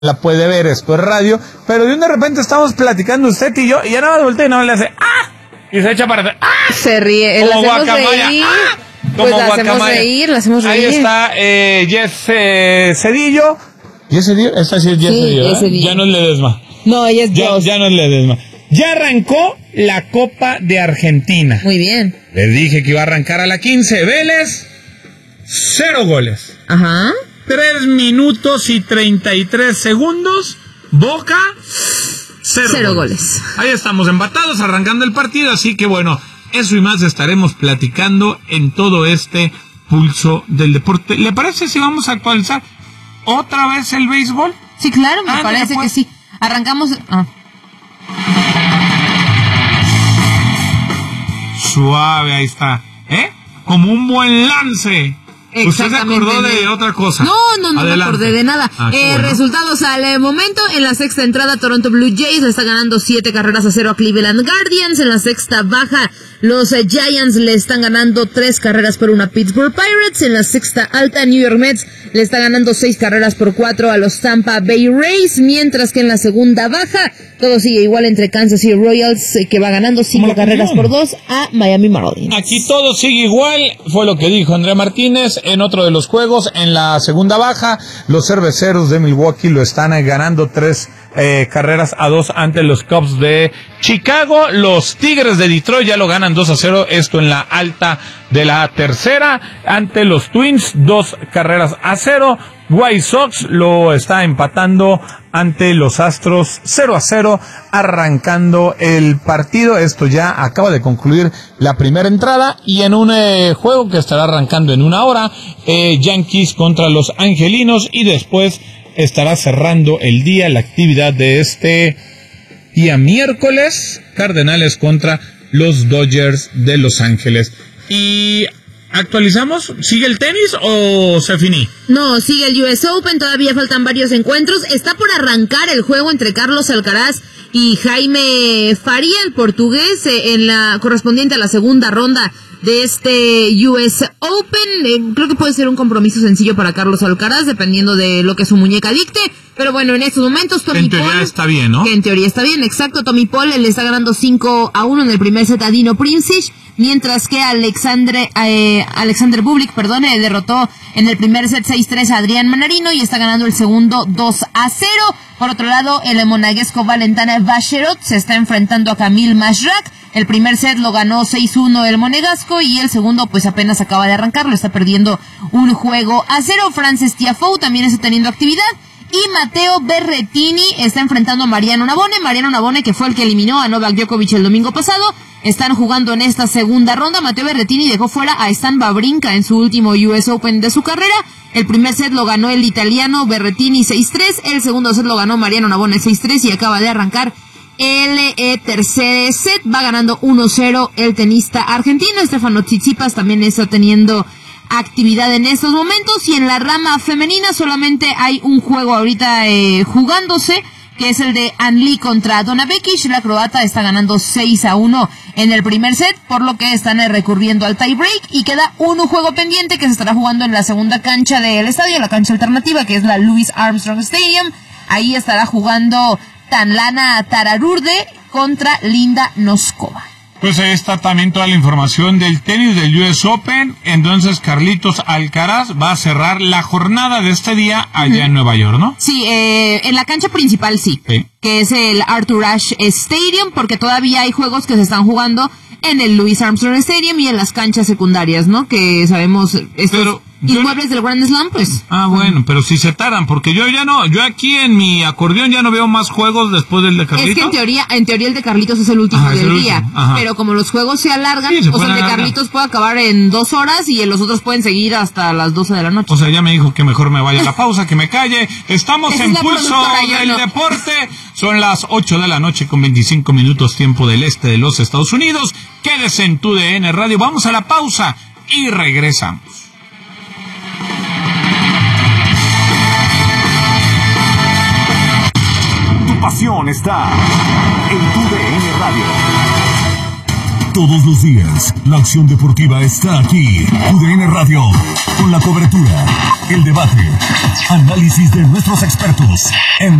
la puede ver, esto es radio, pero de repente estamos platicando usted y yo, y ya nada más voltea y nada más le hace ¡ah! Y se echa para atrás ¡ah! Se ríe, como la hacemos guacamaya, reír, ¡ah! Como pues la guacamaya. hacemos reír. Ahí está Jess Cedillo. ¿Jess Cedillo? Esta sí es Jess Cedillo, Jess Cedillo. Ya no es Ledesma. No, ella es Joss. Ya no es Ledesma. Ya arrancó la Copa de Argentina. Muy bien. Les dije que iba a arrancar a la 15. Vélez, 0 goles. Ajá. 3 minutos y 33 segundos. Boca, 0 goles. Ahí estamos empatados, arrancando el partido. Así que bueno, eso y más estaremos platicando en todo este pulso del deporte. ¿Le parece si vamos a actualizar otra vez el béisbol? Sí, claro, me parece que sí. Arrancamos... Suave, ahí está. Como un buen lance. ¿Usted se acordó de otra cosa? No me acordé de nada. Bueno. Resultados al momento. En la sexta entrada, Toronto Blue Jays le está ganando 7-0 a Cleveland Guardians. En la sexta baja, los Giants le están ganando 3-1 a Pittsburgh Pirates. En la sexta alta, New York Mets le está ganando 6-4 a los Tampa Bay Rays. Mientras que en la segunda baja, todo sigue igual entre Kansas City Royals, que va ganando 5-2 a Miami Marlins. Aquí todo sigue igual, fue lo que dijo Andrea Martínez. En otro de los juegos, en la segunda baja, los Cerveceros de Milwaukee lo están ganando 3-2 ante los Cubs de Chicago. Los Tigres de Detroit ya lo ganan 2-0, esto en la alta de la tercera, ante los Twins 2-0. White Sox lo está empatando ante los Astros 0-0, arrancando el partido. Esto ya acaba de concluir la primera entrada, y en un juego que estará arrancando en una hora, Yankees contra los Angelinos, y después estará cerrando el día la actividad de este día miércoles, Cardenales contra los Dodgers de Los Ángeles. Y ¿actualizamos? ¿Sigue el tenis o se finí? No, sigue el US Open, todavía faltan varios encuentros. Está por arrancar el juego entre Carlos Alcaraz y Jaime Faria, el portugués, en la correspondiente a la segunda ronda de este US Open. Creo que puede ser un compromiso sencillo para Carlos Alcaraz, dependiendo de lo que su muñeca dicte. Pero bueno, en estos momentos Tommy Paul... En teoría está bien, ¿no? Que en teoría está bien, exacto. Tommy Paul le está ganando 5-1 en el primer set a Dino Princic, mientras que Alexander Bublik, derrotó en el primer set 6-3 a Adrián Manarino y está ganando el segundo 2-0. Por otro lado, el monegasco Valentin Vacherot se está enfrentando a Kamil Mashrak. El primer set lo ganó 6-1 el monegasco, y el segundo pues apenas acaba de arrancar, lo está perdiendo 1-0. Frances Tiafoe también está teniendo actividad. Y Matteo Berrettini está enfrentando a Mariano Navone, que fue el que eliminó a Novak Djokovic el domingo pasado. Están jugando en esta segunda ronda. Matteo Berrettini dejó fuera a Stan Wawrinka en su último US Open de su carrera. El primer set lo ganó el italiano Berrettini 6-3. El segundo set lo ganó Mariano Navone 6-3 y acaba de arrancar el tercer set. Va ganando 1-0 el tenista argentino. Stefano Tsitsipas también está teniendo actividad en estos momentos, y en la rama femenina solamente hay un juego ahorita jugándose, que es el de An Lee contra Donna Vekic. La croata está ganando 6-1 en el primer set, por lo que están recurriendo al tie break, y queda un juego pendiente que se estará jugando en la segunda cancha del estadio, la cancha alternativa, que es la Louis Armstrong Stadium. Ahí estará jugando Tanlana Tararurde contra Linda Noskova. Pues ahí está también toda la información del tenis del US Open. Entonces Carlitos Alcaraz va a cerrar la jornada de este día allá en Nueva York, ¿no? Sí, en la cancha principal sí, que es el Arthur Ashe Stadium, porque todavía hay juegos que se están jugando en el Louis Armstrong Stadium y en las canchas secundarias, ¿no? Que sabemos estos inmuebles del Grand Slam, pues. Bueno, pero si se tardan, porque yo aquí en mi acordeón ya no veo más juegos después del de Carlitos. Es que en teoría el de Carlitos es el último del día, pero como los juegos se alargan, el de Carlitos puede acabar en 2 horas y los otros pueden seguir hasta las 12 de la noche. O sea, ya me dijo que mejor me vaya a la pausa, que me calle. Estamos en Pulso del Deporte. Son las 8 de la noche con 25 minutos, tiempo del este de los Estados Unidos. Quédese en tu DN Radio. Vamos a la pausa y regresamos. Tu pasión está en tu DN Radio. Todos los días, la acción deportiva está aquí. UDN Radio, con la cobertura, el debate, análisis de nuestros expertos.